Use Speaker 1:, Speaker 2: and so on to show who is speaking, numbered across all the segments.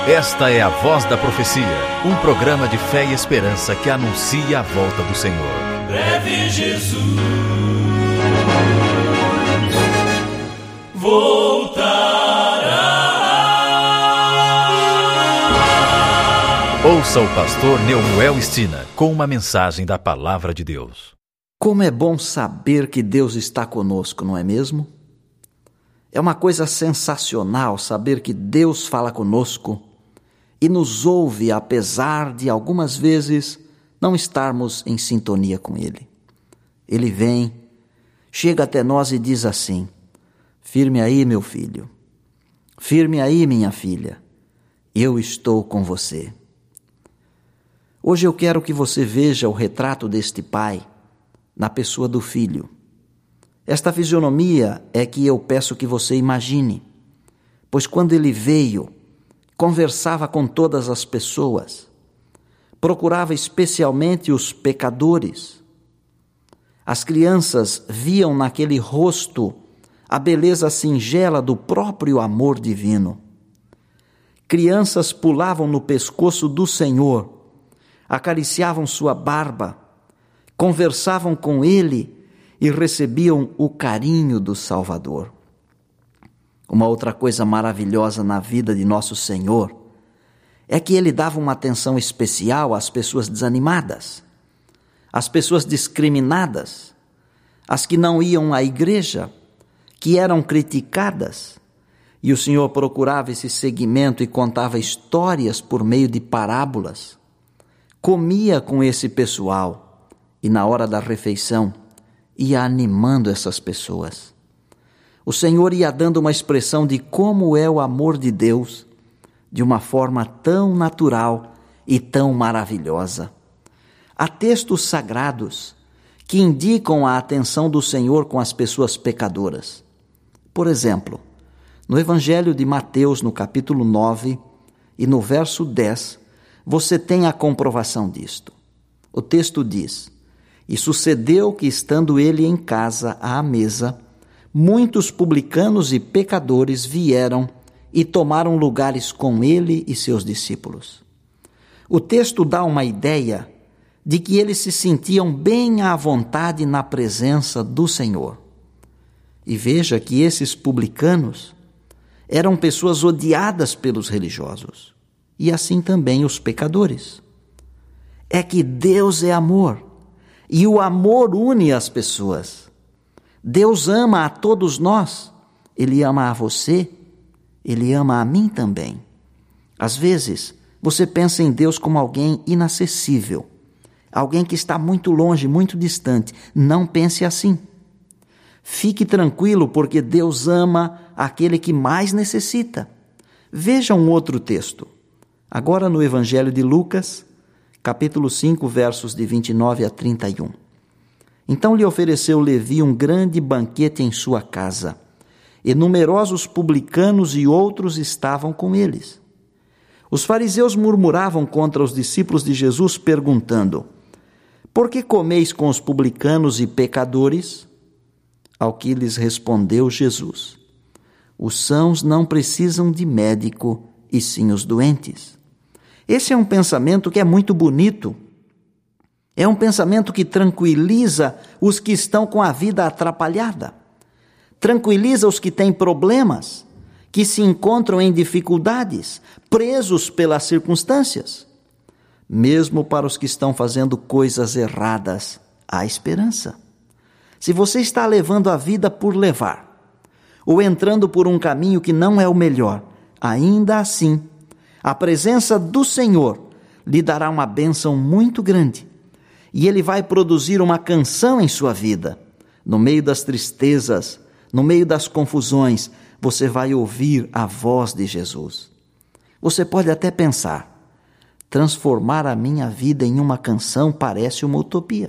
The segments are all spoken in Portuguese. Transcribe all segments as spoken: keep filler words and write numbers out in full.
Speaker 1: Esta é a Voz da Profecia, um programa de fé e esperança que anuncia a volta do Senhor.
Speaker 2: Breve Jesus voltará.
Speaker 1: Ouça o pastor Neumuel Stina com uma mensagem da Palavra de Deus.
Speaker 3: Como é bom saber que Deus está conosco, não é mesmo? É uma coisa sensacional saber que Deus fala conosco e nos ouve, apesar de algumas vezes não estarmos em sintonia com Ele. Ele vem, chega até nós e diz assim: firme aí, meu filho, firme aí, minha filha, eu estou com você. Hoje eu quero que você veja o retrato deste pai na pessoa do filho. Esta fisionomia é que eu peço que você imagine, pois quando ele veio, conversava com todas as pessoas, procurava especialmente os pecadores. As crianças viam naquele rosto a beleza singela do próprio amor divino. Crianças pulavam no pescoço do Senhor, acariciavam sua barba, conversavam com ele e recebiam o carinho do Salvador. Uma outra coisa maravilhosa na vida de nosso Senhor é que ele dava uma atenção especial às pessoas desanimadas, às pessoas discriminadas, às que não iam à igreja, que eram criticadas. E o Senhor procurava esse segmento e contava histórias por meio de parábolas. Comia com esse pessoal e na hora da refeição ia animando essas pessoas. O Senhor ia dando uma expressão de como é o amor de Deus de uma forma tão natural e tão maravilhosa. Há textos sagrados que indicam a atenção do Senhor com as pessoas pecadoras. Por exemplo, no Evangelho de Mateus, no capítulo nove e no verso dez, você tem a comprovação disto. O texto diz: e sucedeu que, estando ele em casa à mesa, muitos publicanos e pecadores vieram e tomaram lugares com ele e seus discípulos. O texto dá uma ideia de que eles se sentiam bem à vontade na presença do Senhor. E veja que esses publicanos eram pessoas odiadas pelos religiosos, e assim também os pecadores. É que Deus é amor, e o amor une as pessoas. Deus ama a todos nós, Ele ama a você, Ele ama a mim também. Às vezes, você pensa em Deus como alguém inacessível, alguém que está muito longe, muito distante. Não pense assim. Fique tranquilo, porque Deus ama aquele que mais necessita. Veja um outro texto. Agora no Evangelho de Lucas, capítulo cinco, versos de vinte e nove a trinta e um. Então lhe ofereceu Levi um grande banquete em sua casa, e numerosos publicanos e outros estavam com eles. Os fariseus murmuravam contra os discípulos de Jesus, perguntando: por que comeis com os publicanos e pecadores? Ao que lhes respondeu Jesus: os sãos não precisam de médico, e sim os doentes. Esse é um pensamento que é muito bonito. É um pensamento que tranquiliza os que estão com a vida atrapalhada. Tranquiliza os que têm problemas, que se encontram em dificuldades, presos pelas circunstâncias. Mesmo para os que estão fazendo coisas erradas, há esperança. Se você está levando a vida por levar, ou entrando por um caminho que não é o melhor, ainda assim, a presença do Senhor lhe dará uma bênção muito grande. E Ele vai produzir uma canção em sua vida. No meio das tristezas, no meio das confusões, você vai ouvir a voz de Jesus. Você pode até pensar: transformar a minha vida em uma canção parece uma utopia.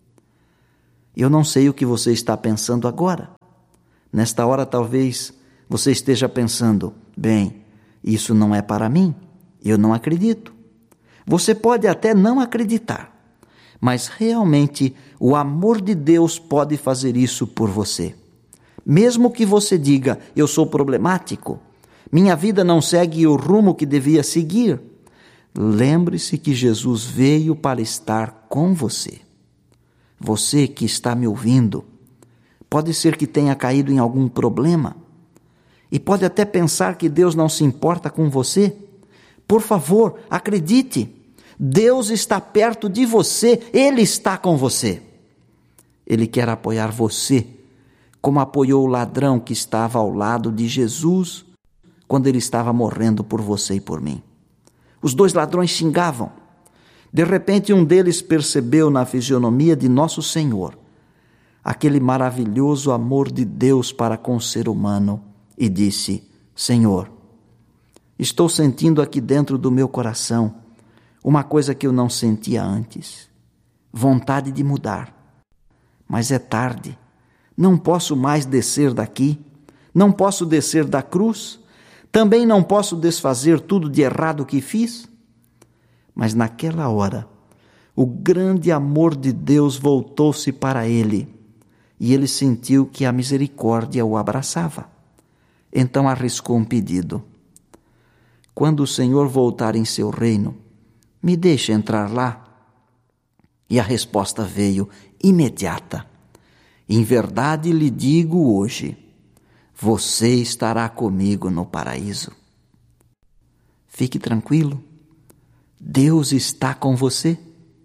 Speaker 3: Eu não sei o que você está pensando agora. Nesta hora, talvez você esteja pensando: bem, isso não é para mim, eu não acredito. Você pode até não acreditar, mas realmente o amor de Deus pode fazer isso por você. Mesmo que você diga: eu sou problemático, minha vida não segue o rumo que devia seguir. Lembre-se que Jesus veio para estar com você. Você que está me ouvindo, pode ser que tenha caído em algum problema e pode até pensar que Deus não se importa com você. Por favor, acredite, Deus está perto de você, Ele está com você. Ele quer apoiar você, como apoiou o ladrão que estava ao lado de Jesus quando ele estava morrendo por você e por mim. Os dois ladrões xingavam. De repente, um deles percebeu na fisionomia de Nosso Senhor aquele maravilhoso amor de Deus para com o ser humano e disse: Senhor, estou sentindo aqui dentro do meu coração uma coisa que eu não sentia antes, vontade de mudar. Mas é tarde, não posso mais descer daqui, não posso descer da cruz, também não posso desfazer tudo de errado que fiz. Mas naquela hora, o grande amor de Deus voltou-se para ele e ele sentiu que a misericórdia o abraçava. Então arriscou um pedido: quando o Senhor voltar em seu reino, me deixe entrar lá. E a resposta veio imediata: em verdade lhe digo hoje, você estará comigo no paraíso. Fique tranquilo, Deus está com você.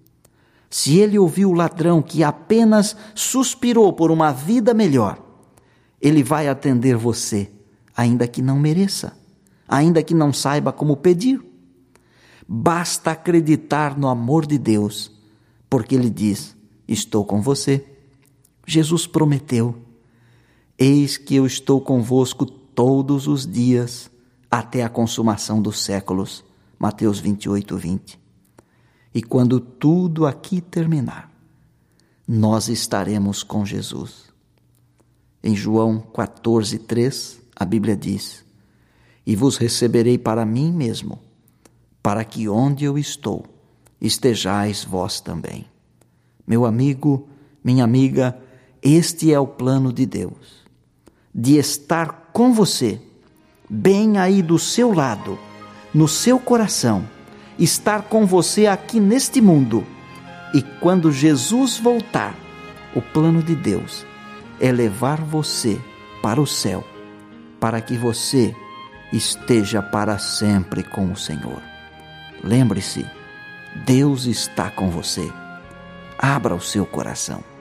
Speaker 3: Se ele ouviu o ladrão que apenas suspirou por uma vida melhor, ele vai atender você, ainda que não mereça, ainda que não saiba como pedir. Basta acreditar no amor de Deus, porque ele diz: estou com você. Jesus prometeu: eis que eu estou convosco todos os dias, até a consumação dos séculos. Mateus vinte e oito, vinte. E quando tudo aqui terminar, nós estaremos com Jesus. Em João quatorze, três, a Bíblia diz: e vos receberei para mim mesmo, para que onde eu estou, estejais vós também. Meu amigo, minha amiga, este é o plano de Deus, de estar com você, bem aí do seu lado, no seu coração, estar com você aqui neste mundo. E quando Jesus voltar, o plano de Deus é levar você para o céu, para que você esteja para sempre com o Senhor. Lembre-se, Deus está com você. Abra o seu coração.